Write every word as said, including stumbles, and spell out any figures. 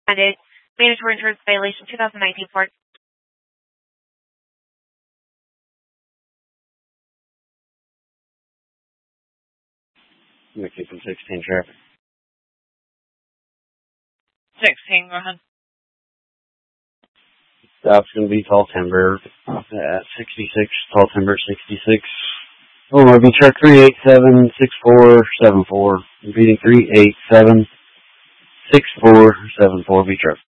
Ended. Mandatory insurance violation two thousand nineteen Ford. Mickey from sixteen traffic. sixteen, go ahead. Stop's going to be Tall Timber at sixty-six, Tall Timber sixty-six. Oh, R B truck three eight seven six four seven four. Repeating three eight seven six four seven four B truck.